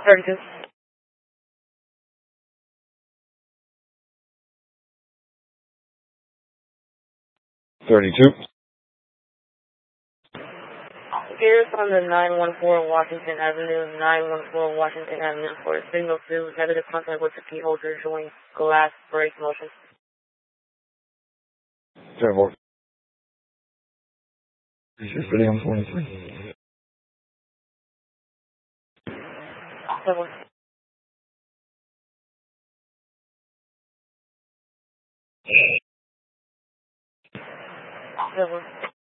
32. 32. Here's on the 914 Washington Avenue, 914 Washington Avenue for signal 2, negative contact with the key holder showing glass break motion. 10-4. Is your video on 23? 7. 7.